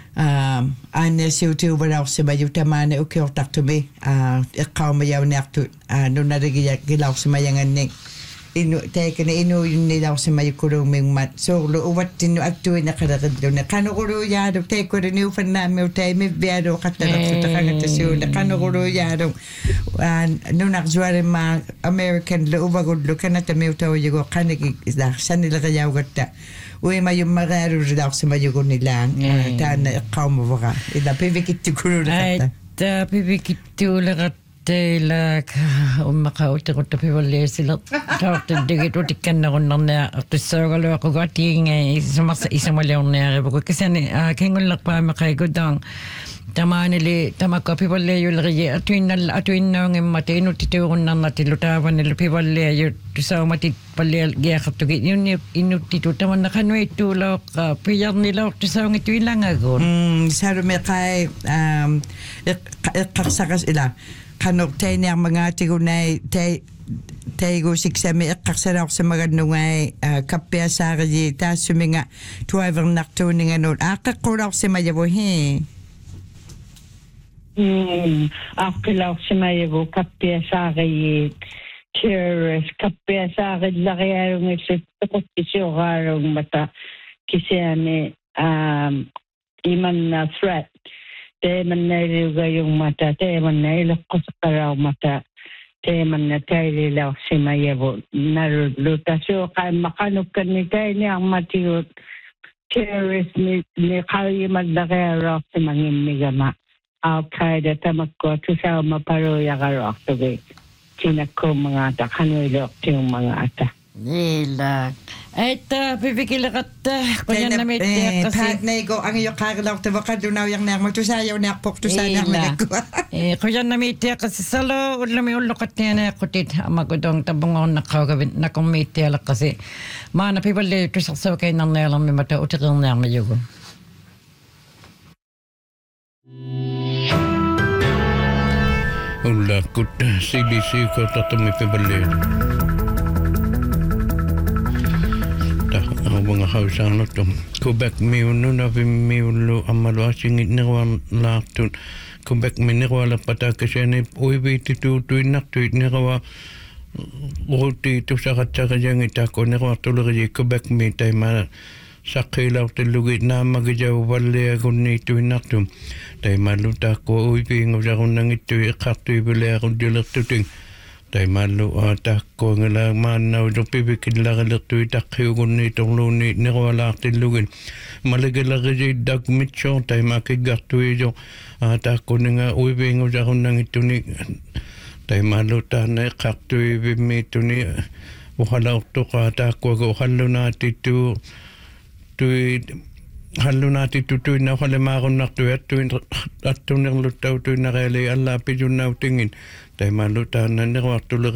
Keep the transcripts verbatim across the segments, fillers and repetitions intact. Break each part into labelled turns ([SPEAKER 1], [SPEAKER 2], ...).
[SPEAKER 1] Um, ane siutu wala se mayu tamane uke o taktumi a e kau ma yau nertu a no na rigi ya gilau se mayangan ning inu take ne inu ni lau se mayu kuru ming mat so lo wat inu aktu ina kada kada ne kanu kuru ya do take ko ni ufa na me utai me biado kata na tuta kanga tasiu na kanu kuru ya do no na juare ma American lo uba good lo kana te me utau yugo kaniki da sani la ya gata Ui ma yung magaru rin sa mayugo nila. Taan na ikaw mo baka. Ila pibikit ko rin
[SPEAKER 2] kata. Ay, pibikit ko rin kata. Ila umakauti ko tapi wali sila. Tawag digit o tikan na ko nang na. At isagalo ako gati ngay isang isang maliyong na. Kasi kengol lang pa makaigod Tama nili tama ko pipalle yo lagi atuin nal atuin na ng mate no tito na natilutavan nil pipalle yo sa mati palle gia kapto yun inu tito tama na kanu itu lo ka piyar nila sa ng itu lang agon
[SPEAKER 1] mm saro me kai um kaksakas ila kanok tay na mga tigunay tay tay go siksame kaksara sa mga nungay kapya sa kaji ta suminga tuwavang nakto nga no akakuraw sa mayabo he
[SPEAKER 3] Mm, akalaw si Mayago, kapya sa akin, curious, kapya sa akin, laki arong isip, takot isyo karong mata, kasi ane, um, iman na threat, te man na iliga yung mata, te man na ilak ko sa karaw mata, te man na tayo lilaw si Mayago, naruluta, so kaya makanukan ni tayo niya ang matiyot, curious ni, ni kaya maglaki arong si mangimigama. Al-Qaeda tamakko tu sa maparoya karo aktobe tinako mga ata kanuilok yung mga ata
[SPEAKER 2] nila eta pipikila kata kunya na mit
[SPEAKER 1] kasi nego ang iyo kaglaw te baka dunaw yang nek magtusayaw nek pok tusayaw nek
[SPEAKER 2] eh kunya na mit kasi salo ulami ulokat niya na kutit magodong tabungon na kagawin na komite ala kasi mana pipalle tu sa kay nang nelam mi mata utikang na mayugo
[SPEAKER 4] Ulla kut C B C ko tatami pebale. Ta mga hausan to. Quebec mi unu na vi mi ulu amalo asing nirwan laktun. Quebec mi nirwala pata kasene uibi titu tu nak tu nirwa roti tu sakat sakat yang ita ko nirwa tuluri Quebec mi tay ma sakhilaw te lugit na magjaw wale agun itu naktum tay malu ta ko uipi ngojagun nang itu ikatu bele agun dilek tuting tay malu ta ko ngala manaw do pibikin la galek ta khiugun ni tonglo ni ni wala te lugin malagala gaji dag mitcho tay makigatu jo ta ko nga uipi ngojagun nang itu ni tay malu ta na khatu bi mi tu ni wala to ka ta ko go haluna titu tui halunati tutui na hale maron nak tu at tu at tu nang lutau tu na rele alla pijun na tingin dai maluta na ne waktu le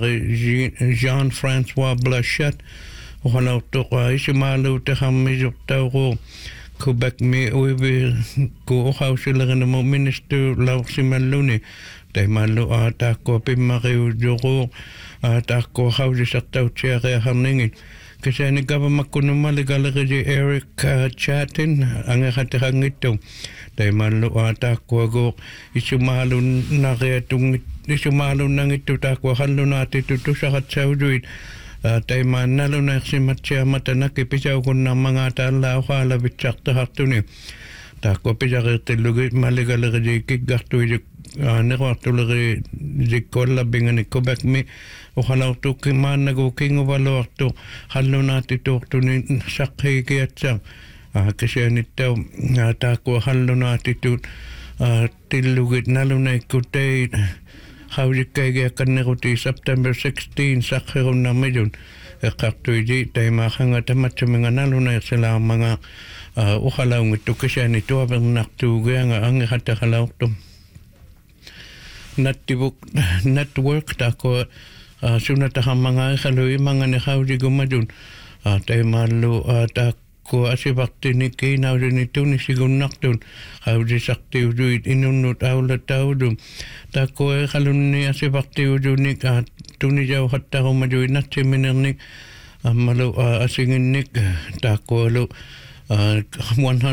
[SPEAKER 4] Jean François Blachet wala to kwa isi malu te ham mi tau ko Quebec mi uibi ko hausi le na mo minister lau simaluni dai malu ata ko pimari joko ata ko hausi saktau chere hamningin kasi ni kapa makunuma legala kaji Eric uh, Chatin ang katihang ito dahil malo ata ko ako isumalo na kaya itong isumalo nang ito takwa halo natin ito sa katsawduit dahil manalo na si Matya matanak ipisaw ko ng mga tala o kalabit sakta hakto ni takwa pisak itilugit maligala kaji kikakto ito nekwarto lagi jikola bingan ni Quebec mi Ojalá tu que man nago king ovalo tu hallo nati tu tu ni sakhe ke atsa ke se ni tu ta ko hallo nati tu tilugit nalu na kute hawri ke ge kan ti September sixteenth sakhe na medun e kaktu ji tai ma khanga tamat menga nalu na sela mga ojalá un tu ke se ni tu abang nak tu ge nga ang hata halau tu natibuk network ta ko Uh, suna ta mga kalui mga ni hawdi gumadun uh, tay malu uh, ta ko asibakti ni kinaw ni tu ni sigun naktun hawdi sakti uduit inunut awla taudum ta ko kalun ni asibakti udu ni ka tu ni jaw hatta ko majuin nat seminar ni uh, malu uh, asingin ni ta ko lu uh, one hundred